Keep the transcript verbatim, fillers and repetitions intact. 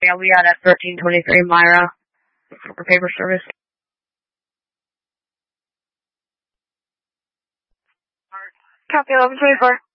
I'll be out at thirteen twenty-three Myra for paper service. Copy eleven twenty-four.